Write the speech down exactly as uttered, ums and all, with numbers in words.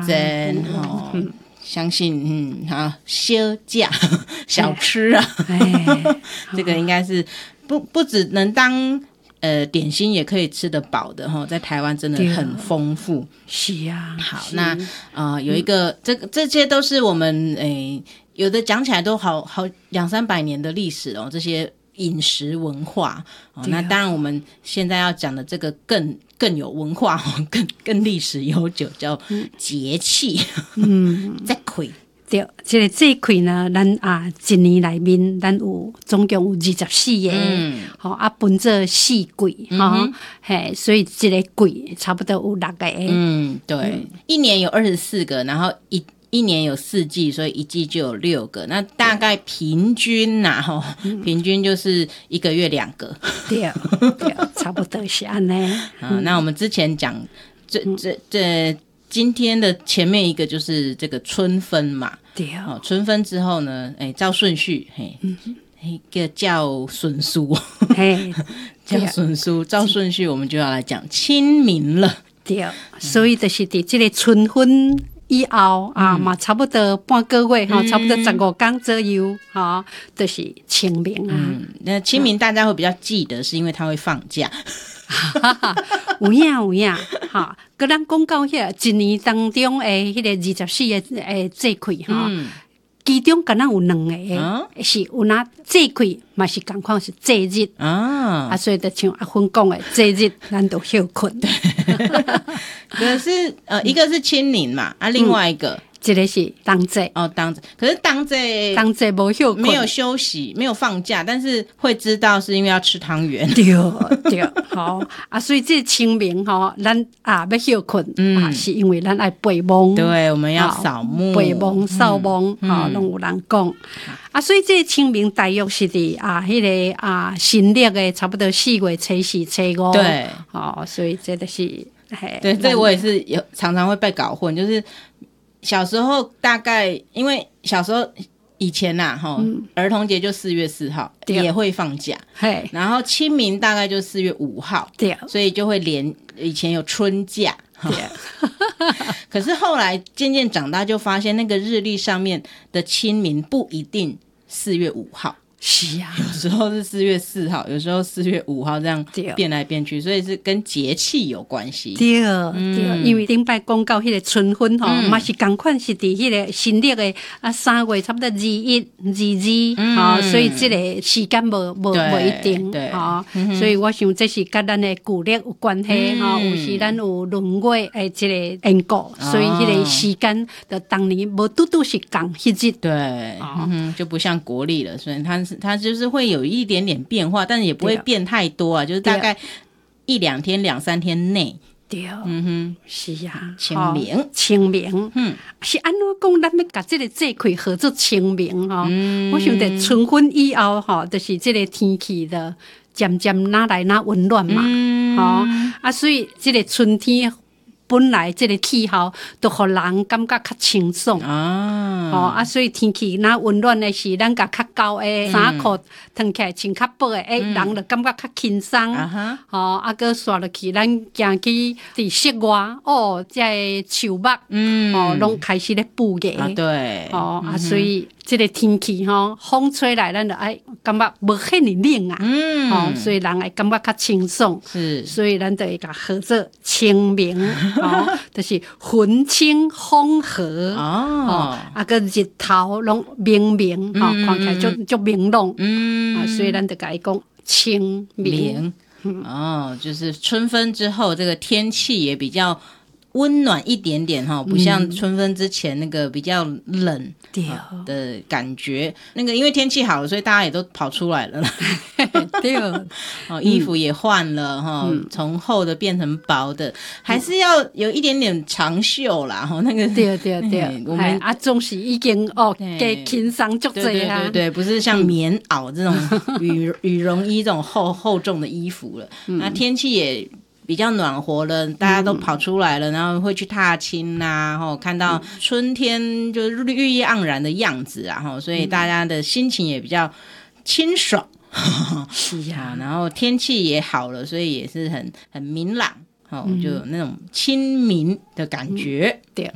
真哦。嗯，相信嗯好小价小吃啊，哎、这个应该是不不只能当呃点心，也可以吃得饱的哈，在台湾真的很丰富。 是啊， 好，那呃有一个、嗯、这个这些都是我们诶、呃、有的讲起来都好好两三百年的历史哦，这些饮食文化哦。那当然我们现在要讲的这个更更有文化哦，更更历史悠久，叫节气。嗯，节气。 对，这个节气呢，咱啊一年内面，咱有总共有二十四个，嗯，好、啊，分做四季，哈、嗯，嘿，所以这个季差不多有六个。 嗯，对，嗯、一年有二十四个，然后一一年有四季，所以一季就有六个。那大概平均呐、啊，哈、嗯，平均就是一个月两个。 对，对，差不多是安尼。 啊，那我们之前讲这这这。今天的前面一个就是这个春分嘛， 对哦，春分之后呢，哎，照顺序，嘿，嗯、一个叫笋酥，嘿，叫笋酥，照顺序我们就要来讲清明了， 对，嗯、所以就是在这个春分以后、嗯、啊，嘛差不多半个月哈、嗯，差不多十五天左右哈，就是清明啊。 嗯，那清明大家会比较记得，是因为它会放假。 有影有影哈，佮咱讲到遐一年当中诶，迄个二十四个诶节气哈，其中敢若有两个、啊、是有哪节气嘛是共款是节日啊，啊，所以就像阿芬讲诶，节日咱都休困。 可是呃，一个是清明嘛，啊，另外一个。嗯， 这个是当节哦，当节，可是当节当节没休没有休息，没有放假，但是会知道是因为要吃汤圆。 对对，好啊，所以这清明哈，咱啊要休困，嗯、啊，是因为咱爱背梦， 对，我们要扫墓、 背梦、扫墓，哈、嗯，拢、哦、有人讲、嗯。啊，所以这清明大约是伫啊，迄、那个啊，新历的差不多四月初四、初五， 对， 哦，所以这就是， 对，这我也是有常常会被搞混，就是。小时候大概因为小时候以前呐、啊嗯、儿童节就四月四号也会放假，然后清明大概就四月五号，所以就会连以前有春假。可是后来渐渐长大就发现那个日历上面的清明不一定四月五号， 是啊， 有时候是四月四号，有时候四月五号，这样变来变去，所以是跟节气有关系。 对、嗯、对，因为顶摆讲到迄个春分吼，嘛、嗯、是同款是伫迄个新历的啊三月差不多二一、二二，嗯、哦，所以这个时间无无无一定，哦、嗯，所以我想这是跟咱的旧历有关系哈、嗯哦，有时咱有闰月诶，这个因果、哦，所以迄个时间的当年无拄拄是共迄日， 对，哦嗯、就不像国历了，所以它是。它就是会有一点点变化，但是也不会变太多啊，就是大概一两天、两三天内。 对，嗯哼，是啊， 清明， 哦、清明，嗯，是安怎讲？咱要把这个节气号做清明哈、嗯？我想在春分以后哈，就是这个天气的渐渐哪来哪温暖嘛，嗯、哦，啊，所以这个春天。本来这个气候都互人感觉较清爽啊，哦啊，所以天气那温暖的是，咱甲较厚的衫裤穿起来穿较薄的，诶、嗯，人就感觉较轻松啊，哦啊，搁刷落去，咱行去伫室外，哦，这树木，嗯，哦，拢开始咧布叶啊，对， 哦、嗯、啊，所以这个天气吼，风吹来，咱就爱感觉无遐尼冷啊，嗯，哦，所以人会感觉较清爽，是，所以咱就会甲号做清明。哦，就是云清风和哦，啊个日头拢明明，哦，嗯、看起来就就明朗，嗯，啊，所以咱就甲伊讲清明， 嗯，哦，就是春分之后，这个天气也比较温暖一点点哈，不像春分之前那个比较冷的感觉。那个因为天气好了，所以大家也都跑出来了啦。对，哦，衣服也换了哈，从、嗯、厚的变成薄的，还是要有一点点长袖啦哈。那个对对对，我们啊总是已经哦给轻松足侪啊， 对对对，不是像棉袄这种羽羽绒衣这种厚厚重的衣服了。嗯、那天气也。比较暖和了，大家都跑出来了，嗯、然后会去踏青啊，然后看到春天就是绿意盎然的样子啊，所以大家的心情也比较清爽。 是呀、 啊，然后天气也好了，所以也是很很明朗，哦，就有那种清明的感觉。 嗯、对。